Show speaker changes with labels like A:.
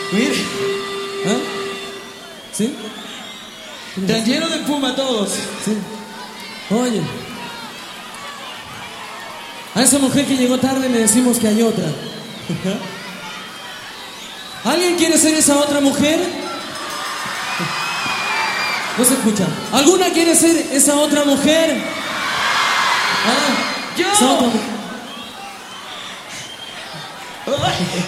A: Mire,
B: ¿Ah? ¿Sí?
A: están llenos de espuma todos.
B: Sí. Oye. A esa mujer que llegó tarde le decimos que hay otra. ¿Alguien quiere ser esa otra mujer? No se escucha. ¿Alguna quiere ser esa otra mujer? Ah,
A: ¡Yo!
B: esa otra mujer.